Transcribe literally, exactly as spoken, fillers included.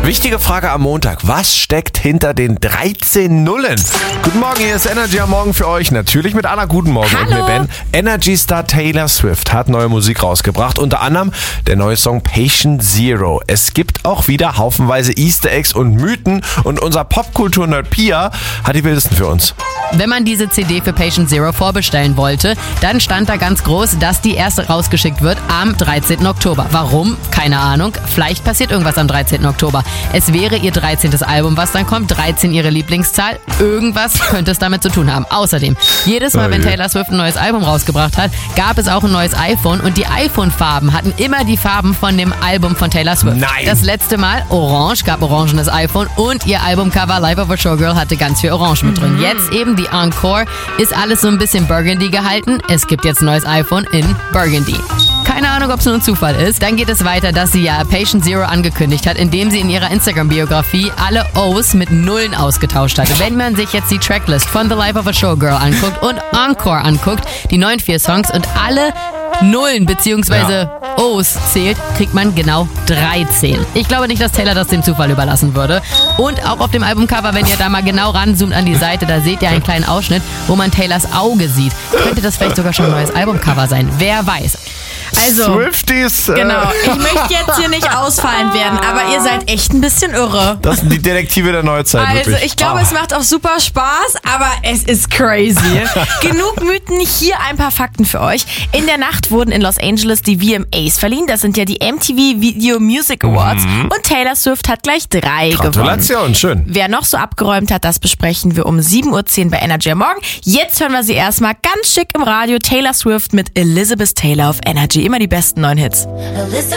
Wichtige Frage am Montag. Was steckt hinter den dreizehn Nullen? Guten Morgen, hier ist Energy am Morgen für euch. Natürlich mit Anna. Guten Morgen. Hallo. Und mit Ben. Energy-Star Taylor Swift hat neue Musik rausgebracht. Unter anderem der neue Song Patient Zero. Es gibt auch wieder haufenweise Easter Eggs und Mythen. Und unser Popkultur-Nerd Pia hat die wildesten für uns. Wenn man diese C D für Patient Zero vorbestellen wollte, dann stand da ganz groß, dass die erste rausgeschickt wird am dreizehnten Oktober. Warum? Keine Ahnung. Vielleicht passiert irgendwas am dreizehnten Oktober. Es wäre ihr dreizehntes Album, was dann kommt. dreizehn ihre Lieblingszahl. Irgendwas könnte es damit zu tun haben. Außerdem, jedes Mal, wenn Taylor Swift ein neues Album rausgebracht hat, gab es auch ein neues iPhone und die iPhone-Farben hatten immer die Farben von dem Album von Taylor Swift. Nein. Das letzte Mal Orange, gab orangenes iPhone und ihr Albumcover Life of a Showgirl hatte ganz viel Orange mit drin. Jetzt eben die Encore, ist alles so ein bisschen Burgundy gehalten. Es gibt jetzt ein neues iPhone in Burgundy. Keine Ahnung, ob es nur ein Zufall ist. Dann geht es weiter, dass sie ja Patient Zero angekündigt hat, indem sie in ihrer Instagram-Biografie alle O's mit Nullen ausgetauscht hat. Wenn man sich jetzt die Tracklist von The Life of a Showgirl anguckt und Encore anguckt, die neuen vier Songs und alle Nullen bzw. O's zählt, kriegt man genau dreizehn. Ich glaube nicht, dass Taylor das dem Zufall überlassen würde. Und auch auf dem Albumcover, wenn ihr da mal genau ranzoomt an die Seite, da seht ihr einen kleinen Ausschnitt, wo man Taylors Auge sieht. Könnte das vielleicht sogar schon ein neues Albumcover sein? Wer weiß. Also, Swifties. Äh, genau, ich möchte jetzt hier nicht ausfallend werden, aber ihr seid echt ein bisschen irre. Das sind die Detektive der Neuzeit. Also wirklich. ich glaube, Ah. es macht auch super Spaß, aber es ist crazy. Genug Mythen, hier ein paar Fakten für euch. In der Nacht wurden in Los Angeles die V M As verliehen. Das sind ja die M T V Video Music Awards. Mhm. Und Taylor Swift hat gleich drei gewonnen. Gratulation, schön. Wer noch so abgeräumt hat, das besprechen wir um sieben Uhr zehn bei Energy am Morgen. Jetzt hören wir sie erstmal ganz schick im Radio. Taylor Swift mit Elizabeth Taylor auf Energy. Immer die besten neuen Hits. Elizabeth